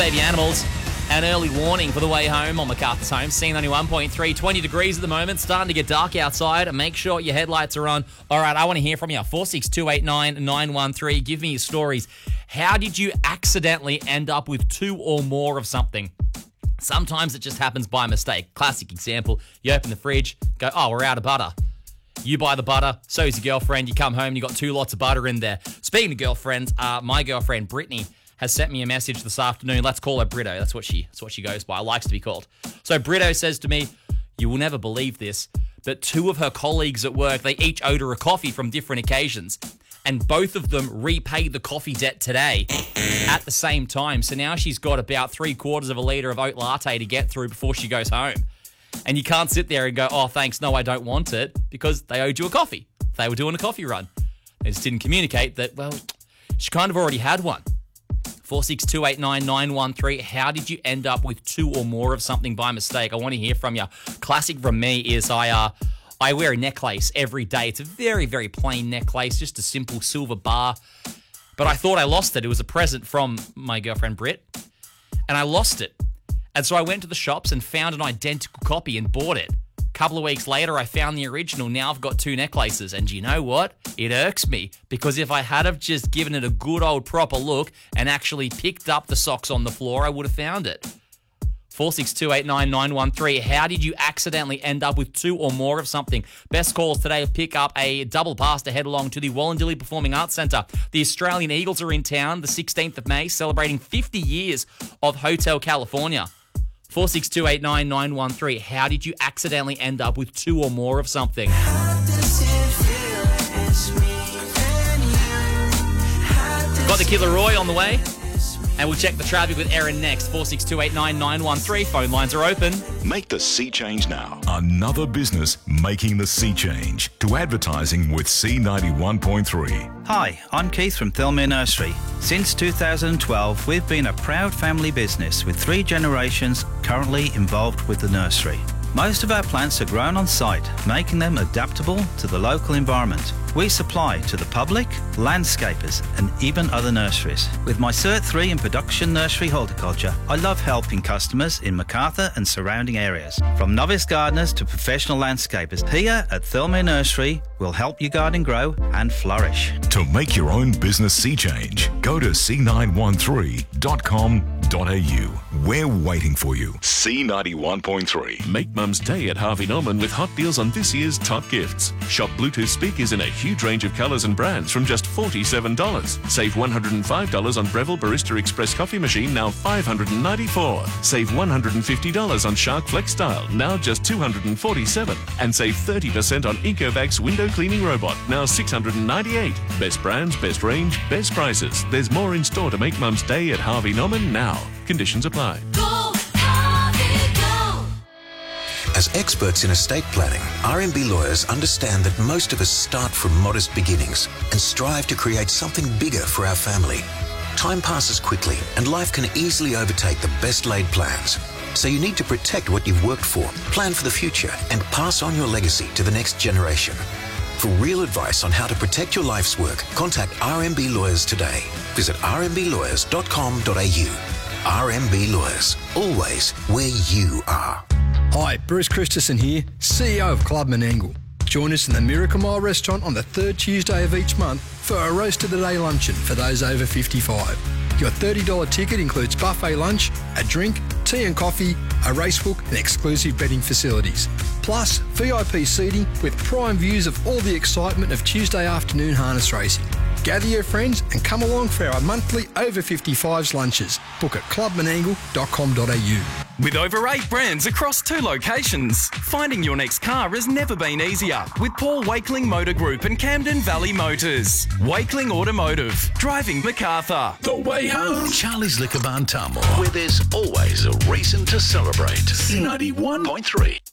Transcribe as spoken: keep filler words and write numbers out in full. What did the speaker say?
Baby Animals. An early warning for the way home on MacArthur's Home. C ninety-one point three, twenty degrees at the moment. Starting to get dark outside. Make sure your headlights are on. All right, I want to hear from you. four six two eight nine nine one three. Give me your stories. How did you accidentally end up with two or more of something? Sometimes it just happens by mistake. Classic example. You open the fridge, go, oh, we're out of butter. You buy the butter, so's your girlfriend. You come home, you got two lots of butter in there. Speaking of girlfriends, uh, my girlfriend, Brittany, has sent me a message this afternoon. Let's call her Brito. That's what she that's what she goes by. Likes to be called. So Brito says to me, you will never believe this, but two of her colleagues at work, they each owed her a coffee from different occasions, and both of them repaid the coffee debt today at the same time. So now she's got about three quarters of a litre of oat latte to get through before she goes home. And you can't sit there and go, oh, thanks, no, I don't want it, because they owed you a coffee. They were doing a coffee run. They just didn't communicate that, well, she kind of already had one. four six two eight nine nine one three. How did you end up with two or more of something by mistake? I want to hear from you. Classic from me is I uh, I wear a necklace every day. It's a very, very plain necklace, just a simple silver bar. But I thought I lost it. It was a present from my girlfriend, Britt. And I lost it. And so I went to the shops and found an identical copy and bought it. A couple of weeks later, I found the original. Now I've got two necklaces. And you know what? It irks me, because if I had have just given it a good old proper look and actually picked up the socks on the floor, I would have found it. four six two eight nine nine one three. How did you accidentally end up with two or more of something? Best calls today. Pick up a double pass to head along to the Wallandilly Performing Arts Centre. The Australian Eagles are in town the sixteenth of May, celebrating fifty years of Hotel California. four six two eight nine nine one three. How did you accidentally end up with two or more of something? Got the Killer Roy on the way. And we'll check the traffic with Erin next. four six two eight nine nine one three. Phone lines are open. Make the sea change now. Another business making the sea change to advertising with C ninety-one point three. Hi, I'm Keith from Thilmere Nursery. Since two thousand twelve, we've been a proud family business with three generations currently involved with the nursery. Most of our plants are grown on site, making them adaptable to the local environment. We supply to the public, landscapers and even other nurseries. With my Cert three in Production Nursery Horticulture, I love helping customers in Macarthur and surrounding areas. From novice gardeners to professional landscapers, here at Thilmere Nursery, we'll help your garden grow and flourish. To make your own business sea change, go to c nine one three dot com dot a u. We're waiting for you. C ninety-one point three. Make Mum's Day at Harvey Norman with hot deals on this year's top gifts. Shop Bluetooth speakers in a huge range of colours and brands from just forty-seven dollars. Save one hundred five dollars on Breville Barista Express coffee machine, now five hundred ninety-four dollars. Save one hundred fifty dollars on Shark Flex Style, now just two hundred forty-seven dollars. And save thirty percent on Ecovacs window cleaning robot, now six hundred ninety-eight dollars. Best brands, best range, best prices. There's more in store to make Mum's Day at Harvey Norman now. Conditions apply. Go, Harvey, go! As experts in estate planning, R M B lawyers understand that most of us start from modest beginnings and strive to create something bigger for our family. Time passes quickly and life can easily overtake the best laid plans. So you need to protect what you've worked for, plan for the future, and pass on your legacy to the next generation. For real advice on how to protect your life's work, contact R M B Lawyers today. Visit r m b lawyers dot com dot a u. R M B Lawyers, always where you are. Hi, Bruce Christensen here, C E O of Club Menangle. Join us in the Miracle Mile restaurant on the third Tuesday of each month for a roast of the day luncheon for those over fifty-five. Your thirty dollars ticket includes buffet lunch, a drink, tea and coffee, a racebook and exclusive betting facilities. Plus, V I P seating with prime views of all the excitement of Tuesday afternoon harness racing. Gather your friends and come along for our monthly over fifty-fives lunches. Book at club menangle dot com dot a u. With over eight brands across two locations, finding your next car has never been easier with Paul Wakeling Motor Group and Camden Valley Motors. Wakeling Automotive, driving MacArthur. The way home. Charlie's Liquor Barn Tamworth, where there's always a reason to celebrate. C ninety-one point three.